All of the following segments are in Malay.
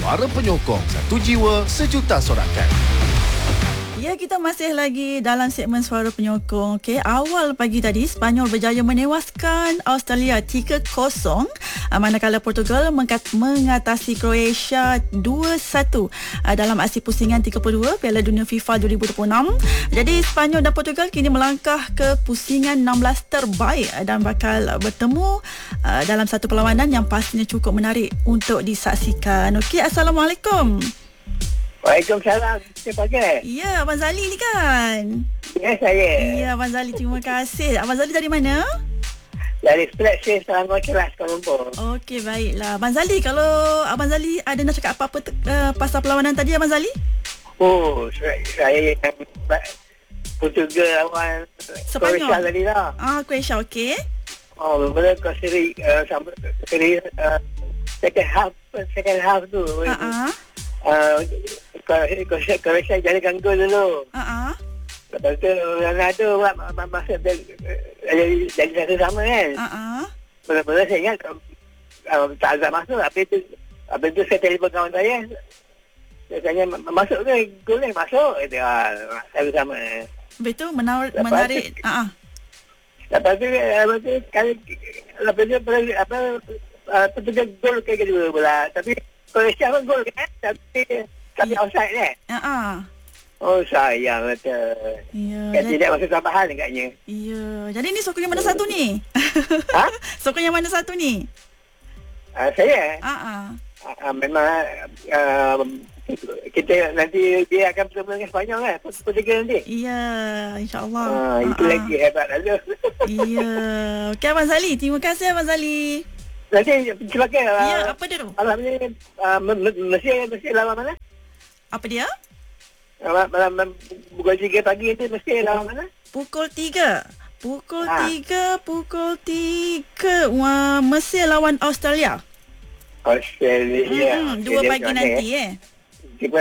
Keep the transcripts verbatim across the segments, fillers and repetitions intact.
Suara Penyokong, satu jiwa, sejuta sorakan. Ya, kita masih lagi dalam segmen Suara Penyokong. Okey, awal pagi tadi Sepanyol berjaya menewaskan Australia tiga kosong, manakala Portugal mengatasi Croatia dua satu dalam aksi pusingan tiga puluh dua Piala Dunia FIFA dua ribu dua puluh enam. Jadi Sepanyol dan Portugal kini melangkah ke pusingan enam belas terbaik dan bakal bertemu dalam satu perlawanan yang pastinya cukup menarik untuk disaksikan. Okey, Assalamualaikum. Waalaikumsalam. Siapa pakai? Ya, Abang Zali ni kan? Ya, saya. Ya, Abang Zali, terima kasih. Abang Zali dari mana? Dari Flat Safe Selangor Keras, Kuala Lumpur. Okey, baiklah. Abang Zali, kalau Abang Zali ada nak cakap apa-apa uh, pasal perlawanan tadi, Abang Zali? Oh, saya yang Portugal lawan Croatia tadi lah. Ah, Croatia, okey. Oh, benar kau seri, uh, sampai seri uh, second half, second half tu. Uh-uh. Uh, Croatia jadikan gol dulu. Uh-uh. Lepas tu Ronaldo buat masa jadi jadi satu sama kan. Uh-uh. Benar-benar saya ingat uh, tak azab masuk. Apa itu apa itu saya telefon kawan saya. Saya tanya masuk ke gol ni? Masuk. Itu ah, satu sama. Betul, menarik menarik. Ah. Lepas tu lepas tu kali lepas tu apa Portugal gol ke kedua bola. Tapi Croatia pun gol kan. Tapi tapi offside kan. Ha. Oh, sayang betul. Ya. Kan tidak masuk tambahan agaknya. Ya. Jadi ni sokong yang mana satu ni? Ha? Sokong yang mana satu ni? Uh, saya? Ha ah. Uh, memang uh, kita nanti dia akan bertemu dengan Sepanyol kan? Portugal nanti. Ya, insya-Allah. Uh, itu uh-uh. lagi hebat aja. Ya. Okey, Abang Zali, terima kasih Abang Zali. Nanti silakan. Ya, uh, apa dia tu? Alhamdulillah, uh, mesti mesti lawan mana? Apa dia? Malam pukul tiga pagi nanti mesti lawan mana? Pukul tiga. Pukul ha. tiga, pukul tiga. Wah, Mesir lawan Australia. Australia. Hmm, dua okay, pagi nanti eh. Cuma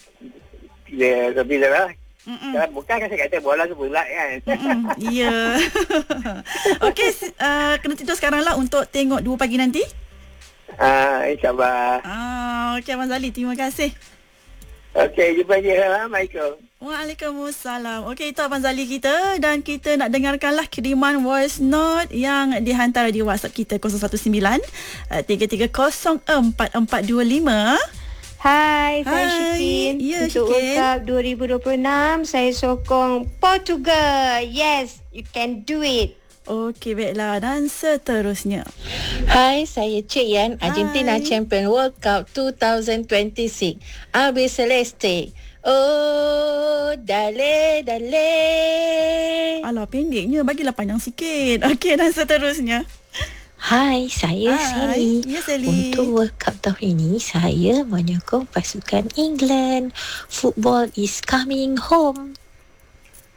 dia lebih dah. Kalau bukan kan saya kata bola tu bulat kan. Ya. Okey, uh, kena tidur sekarang lah untuk tengok dua pagi nanti. Ah, uh, insyaAllah. Ah, okey Abang Zali, terima kasih. Okey, jumpa lagi. Assalamualaikum. Waalaikumsalam. Okey, itu Abang Zali kita dan kita nak dengarkanlah kiriman voice note yang dihantar di WhatsApp kita kosong satu sembilan tiga tiga kosong empat empat dua lima. Hai, saya Syikin. Ya, Untuk World Cup dua ribu dua puluh enam, saya sokong Portugal. Yes, you can do it. Okey, baiklah. Dan seterusnya. Hai, saya Cik Yan, Argentina Hai. Champion World Cup dua ribu dua puluh enam. Albi Celeste. Oh, dale, dale. Alah, pendeknya. Bagilah panjang sikit. Okey, dan seterusnya. Hai, saya Sally. Ya, Sally. Untuk World Cup tahun ini, saya menyokong pasukan England. Football is coming home.